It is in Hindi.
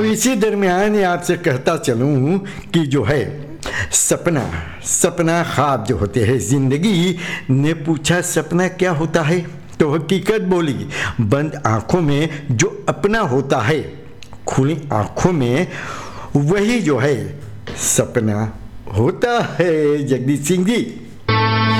इसी दरमियान ये आपसे कहता चलूं कि जो है सपना ख्वाब जो होते हैं। जिंदगी ने पूछा सपना क्या होता है, तो हकीकत बोली बंद आंखों में जो अपना होता है, खुली आंखों में वही जो है सपना होता है। जगदीश सिंह जी।